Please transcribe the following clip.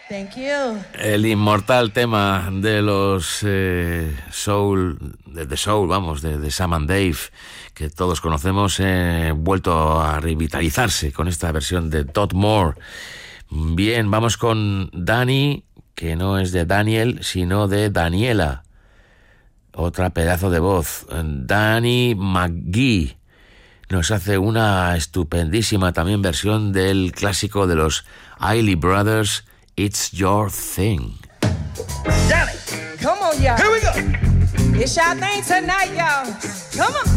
Thank you. El inmortal tema de los Soul, de Soul, vamos, de Sam and Dave, que todos conocemos, vuelto a revitalizarse con esta versión de Todd Moore. Bien, vamos con Dani, que no es de Daniel, sino de Daniela. Otra pedazo de voz. Danny McGee nos hace una estupendísima también versión del clásico de los Isley Brothers, It's Your Thing. Come on, y'all. Here we go. It's y'all thing tonight, y'all. Come on.